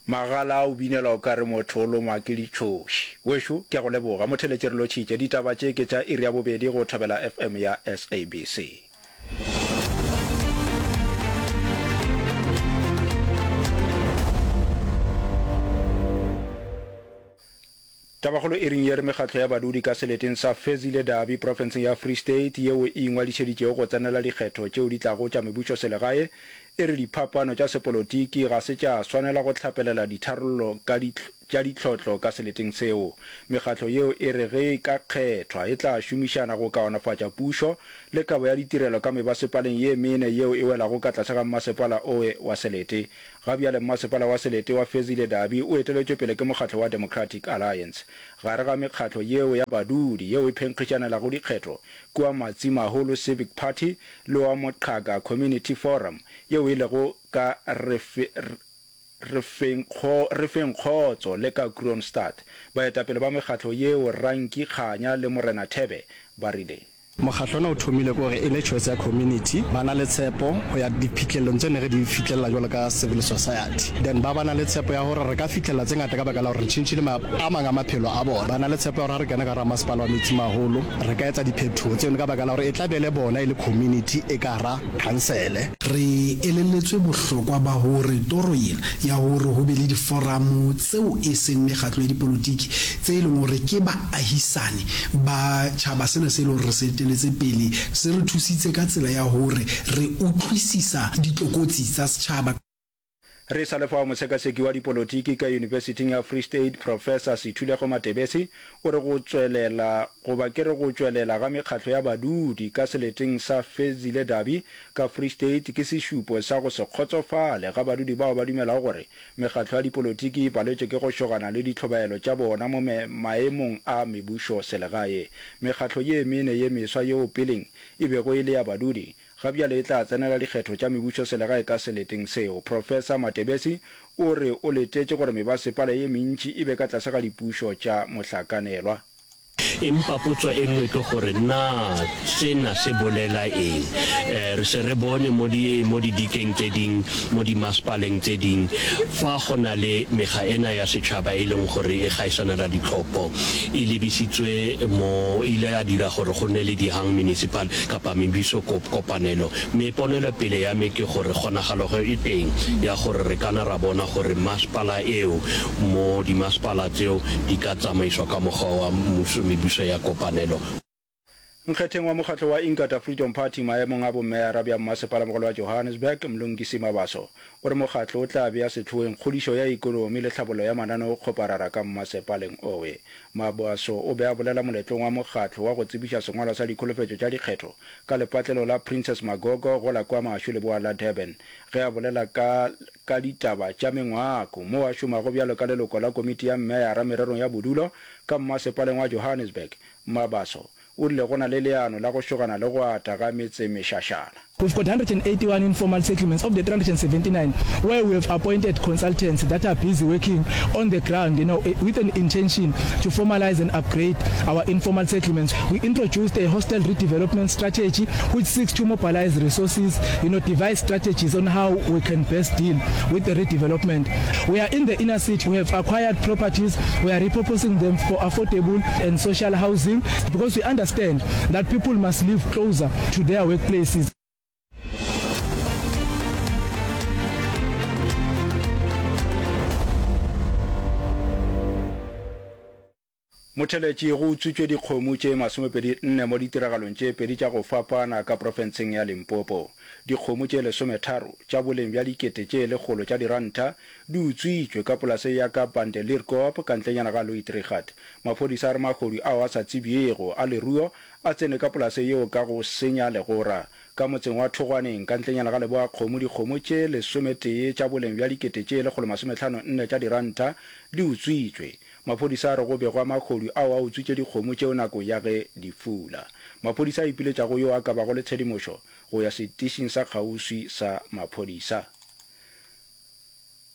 magala o binela o ka re motholo makedi tshoshi wesho ke go leboga motheletšerelo tšhitše ditaba tše ke tša iri ya bobedi go Thobela FM ya SABC. Tabagolo e ring ye re mekgatlo ya badudi ka seleteng sa Fezile Dabi province ya Free State yeo e ingwadišeditšego go tsenela dikgetho tšeo di tlago tša mebušo selegae e re diphapano tša sepolotiki ga se tša swanela go hlapelela ditharollo tša ditlhotlo ka seleteng seo. Mekgatlo yeo e re ge ka kgethwa e tla šomišana go kaonafatša pušo le kabo ya ditirelo ka mebasepaleng ye mene yeo e welago ka tlase ga masepala owe wa selete. Gabjale masepala wa selete wa Fezile Dabi o eteletšwe pele ke mokgatlo wa Democratic Alliance. Gare ga mekgatlo yeo ya badudi yeo e phenkgišanelago dikgetho kua Matsimaholo Civic Party le wa Moqhaka Community Forum yeo e lego ka refeng kgotso le ka Kroonstad. Baetapele ba mekgatlo yeo Ranki Kganya le Morena Thebe ba rile mokgatlo ona o thomile go re e le choice ya community bana le tshepo go ya diphitlhelong tse ne re di fitlhela jalo ka civil society, then ba bana le tshepo ya gore re ka fitlhela tse ngata ka baka la gore re tšhintšhile a mangwe a maphelo a bona. Bana le tshepo ya gore re kena ka ra masepala wa Metsimaholo re ka etsa diphetogo tseno ka baka la gore e tla bele bona e le community e ka ra councele. Re elelletswe bohlokwa ba hore toro ena ya hore ho be le diforamo tseo e seng mekgatlo ya dipolotiki tse e leng hore ke baahisane ba tšhaba sena se e leng hore se letse pele se re thusitse ka tsela ya hore re utlwisisa ditlokotsi tsa setšhaba. Re sa lefa mosekaseki wa dipolotiki ka University ya Free State Professor Sithulego Matebesi o re go tswelela ga mekgatlo ya badudi ka seleteng sa Fezile Dabi ka Free State ke sešupo sa go se kgotsofale ga badudi bao ba dumela gore mekgatlo ya dipolotiki e paletše ke go šogana le ditlhobaelo tša bona mo maemong a mebušo selegae. Mekgatlo ye mene ye meswa yeo peleng e bego e le ya badudi gabjale e tla tsenela dikgetho tša mebušo selegae ka seleteng seo. Professor Matebesi o re o letetše gore mebasepala ye mentši e be ka tlase ga dipušo tša mohlakanelwa. Empa potso e nngwe ke gore na sena se bolela eng. Re se re bone mo dikeng tse ding mo dimasepaleng tse ding fa go na le mekga ena ya setšhaba e leng gore e gaisanela ditlhopho e lebisitswe mo ile ya dira gore go ne le di-hang municipal kapa mebušo kopanelo. Mme ponelo pele ya me ke gore kgonagalo e teng ya gore re kana ra bona gore masepala eo mo dimasepala tseo di ka tsamaiswa ka mokgwa wa mebušo ya kopanelo. Nkgetheng wa mokgatlo wa Inkatha Freedom Party maemong a bommeara bja masepala mogolo wa Johannesburg Mlungisi Mabaso o re mokgatlo o tla bea setlhoeng kgodišo ya ikonomi le tlhabollo ya mananeo kgoparara ka masepaleng owe. Mabaso o be a bolela moletlong wa mokgatlo wa go tsebiša sengwalo sa dikholofetšo tša dikgetho ka lepatlelo la Princess Magogo go la kwa Mašo le boa la Durban ge a bolela ka ditaba tša mengwako mo a šomago bjalo ka leloko la komiti ya mmeyara mererong ya bodulo ka masepaleng wa Johannesburg. Mabaso o rile go na le leano la go šogana le go ata ga metse mešašala. We've got 181 informal settlements of the 379 where we have appointed consultants that are busy working on the ground, with an intention to formalize and upgrade our informal settlements. We introduced a hostel redevelopment strategy which seeks to mobilize resources, devise strategies on how we can best deal with the redevelopment. We are in the inner city. We have acquired properties. We are repurposing them for affordable and social housing because we understand that people must live closer to their workplaces. Motheletši go utswitšwe dikgomo tše 24 mo ditiragalong tše pedi tša go fapana ka profenseng ya Limpopo. Dikgomo tše 13 tša boleng bja dikete tše 100 tša diranta di utswitšwe ka polase ya ka Bandelierkop ka ntlenyana ga Louis-Trichardt. Maphodisa a re magodu ao a sa tsebiego a leruo a tsene ka polase yeo ka go senya legora ka motseng wa Thogwaneng ka ntlenyana ga Leboa kgomo. Dikgomo tše 11 tša boleng bja dikete tše 154 tša diranta di utswitšwe. Maphodisa a re go begwa magodu ao a utswitše dikgomo tšeo nako ya ge di fula. Maphodisa a ipiletša go yo a ka bago le tshedimošo go ya setišing sa kgauswi sa maphodisa.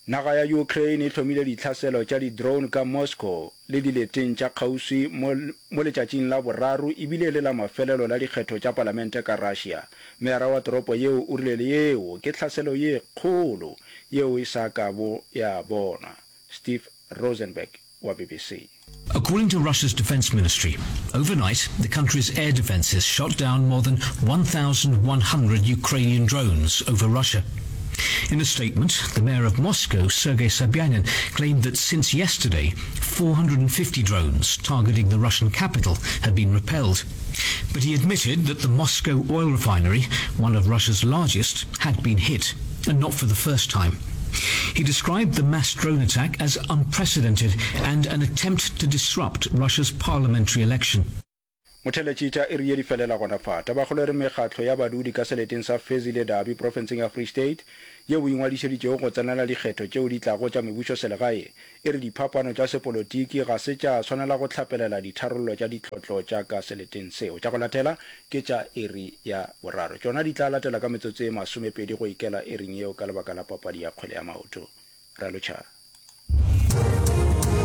naga ya Ukraine e tlhomile ditlhaselo tša di-drone ka Moscow le dileteng tša kgauswi mo letšatšing la boraro ebile le la mafelelo la dikgetho tša palamente ka Russia. Meara wa toropo yeo o rile yeo ke tlhaselo ye kgolo yeo e sa kabo ya bona. Steve Rosenberg wa BBC. According to Russia's defense ministry, overnight the country's air defenses shot down more than 1,100 Ukrainian drones over Russia. In a statement, the mayor of Moscow, Sergei Sobyanin, claimed that since yesterday, 450 drones targeting the Russian capital had been repelled. But he admitted that the Moscow oil refinery, one of Russia's largest, had been hit, and not for the first time. He described the mass drone attack as unprecedented and an attempt to disrupt Russia's parliamentary election. Motheletšita e rie di felela gona fata ba kgolere mekgatlo ya badudi ka seleteng sa Fezile Dabi provinceng ya Free State yeo e ngwadišeditšego go tsenela dikgetho tšeo di tlago tša mebušo selegae e re diphapano tša sepolotiki ga se tša tshwanela go hlapelela ditharollo tša ditlotlo tša ka seleteng seo. Tša go latela ke tša eri ya boraro tšona di tla latela ka metsotso e 20 go ikela ering yeo ka lebaka la papadi ya kgwele ya maoto. Ra lotšha.